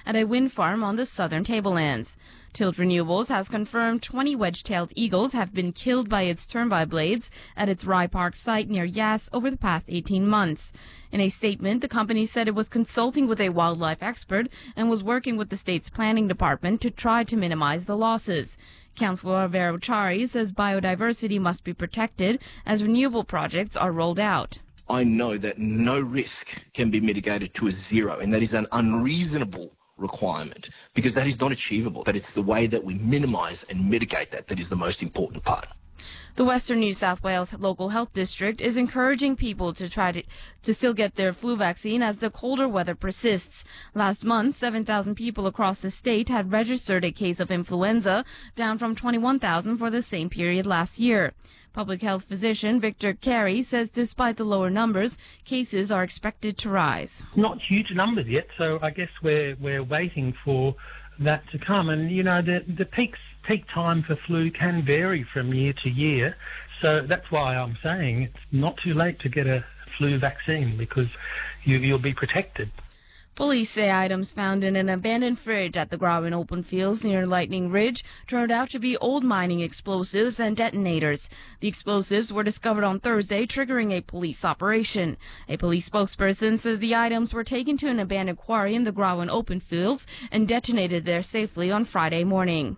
at a wind farm on the southern tablelands. Tilt Renewables has confirmed 20 wedge-tailed eagles have been killed by its turbine blades at its Rye Park site near Yass over the past 18 months. In a statement, the company said it was consulting with a wildlife expert and was working with the state's planning department to try to minimize the losses. Councillor Vero Chari says biodiversity must be protected as renewable projects are rolled out. I know that no risk can be mitigated to a zero, and that is an unreasonable requirement because that is not achievable. That it's the way that we minimise and mitigate that is the most important part. The Western New South Wales Local Health District is encouraging people to try to still get their flu vaccine as the colder weather persists. Last month, 7,000 people across the state had registered a case of influenza, down from 21,000 for the same period last year. Public health physician Victor Carey says despite the lower numbers, cases are expected to rise. Not huge numbers yet, so I guess we're waiting for that to come. And, you know, the peak time for flu can vary from year to year. So that's why I'm saying it's not too late to get a flu vaccine because you'll be protected. Police say items found in an abandoned fridge at the Grawin Open Fields near Lightning Ridge turned out to be old mining explosives and detonators. The explosives were discovered on Thursday, triggering a police operation. A police spokesperson says the items were taken to an abandoned quarry in the Grawin Open Fields and detonated there safely on Friday morning.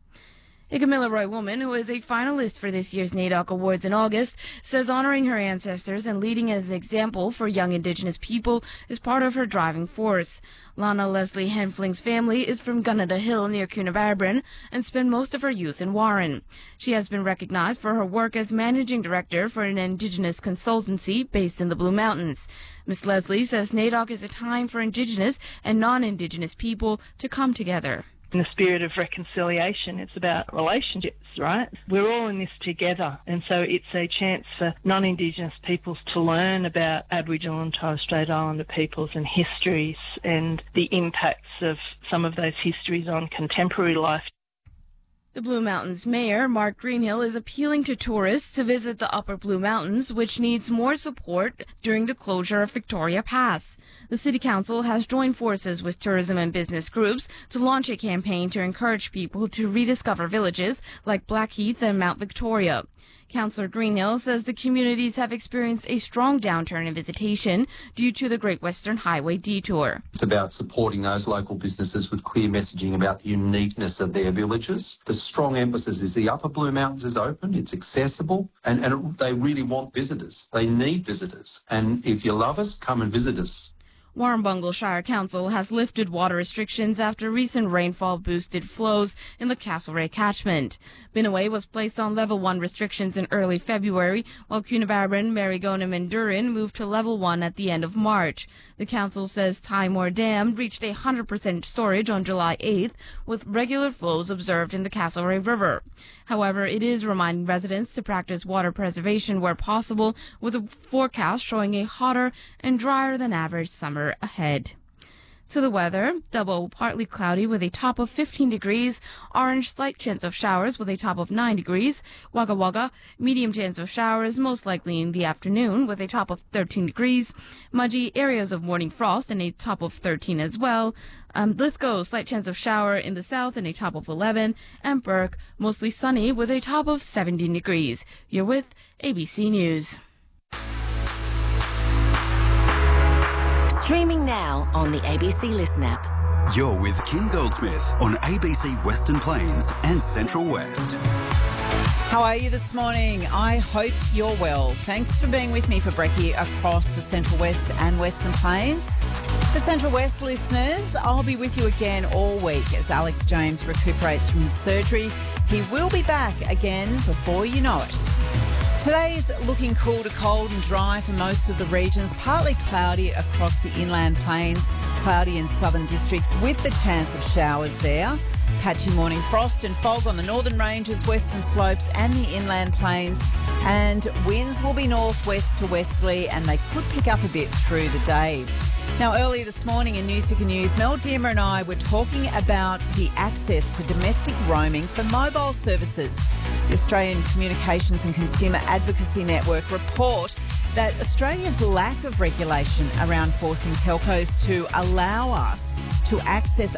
A Kamilaroi woman who is a finalist for this year's NAIDOC Awards in August says honoring her ancestors and leading as an example for young Indigenous people is part of her driving force. Lana Leslie Henfling's family is from Gunnedah Hill near Coonabarabran and spent most of her youth in Warren. She has been recognized for her work as managing director for an Indigenous consultancy based in the Blue Mountains. Ms. Leslie says NAIDOC is a time for Indigenous and non-Indigenous people to come together. In the spirit of reconciliation, it's about relationships, right? We're all in this together, and so it's a chance for non-Indigenous peoples to learn about Aboriginal and Torres Strait Islander peoples and histories and the impacts of some of those histories on contemporary life. The Blue Mountains Mayor, Mark Greenhill, is appealing to tourists to visit the Upper Blue Mountains, which needs more support during the closure of Victoria Pass. The City Council has joined forces with tourism and business groups to launch a campaign to encourage people to rediscover villages like Blackheath and Mount Victoria. Councillor Greenhill says the communities have experienced a strong downturn in visitation due to the Great Western Highway detour. It's about supporting those local businesses with clear messaging about the uniqueness of their villages. The strong emphasis is the Upper Blue Mountains is open, it's accessible, and they really want visitors. They need visitors. And if you love us, come and visit us. Warrumbungle Shire Council has lifted water restrictions after recent rainfall boosted flows in the Castlereagh catchment. Binnaway was placed on Level 1 restrictions in early February, while Coonabarabran, Marigona and Durin moved to Level 1 at the end of March. The council says Timor Dam reached 100% storage on July 8th, with regular flows observed in the Castlereagh River. However, it is reminding residents to practice water preservation where possible, with a forecast showing a hotter and drier than average summer ahead. To the weather, Dubbo partly cloudy with a top of 15 degrees, Orange slight chance of showers with a top of 9 degrees, Wagga Wagga medium chance of showers most likely in the afternoon with a top of 13 degrees, Mudgee areas of morning frost and a top of 13 as well, Lithgow slight chance of shower in the south and a top of 11, and Burke mostly sunny with a top of 17 degrees. You're with ABC News. Streaming now on the ABC Listen app. You're with Kim Goldsmith on ABC Western Plains and Central West. How are you this morning? I hope you're well. Thanks for being with me for Brekkie across the Central West and Western Plains. For Central West listeners, I'll be with you again all week as Alex James recuperates from his surgery. He will be back again before you know it. Today's looking cool to cold and dry for most of the regions, partly cloudy across the inland plains, cloudy in southern districts with the chance of showers there. Patchy morning frost and fog on the northern ranges, western slopes and the inland plains, and winds will be northwest to westerly and they could pick up a bit through the day. Now, earlier this morning in Newsica News, Mel Dearmer and I were talking about the access to domestic roaming for mobile services. The Australian Communications and Consumer Advocacy Network report that Australia's lack of regulation around forcing telcos to allow us to access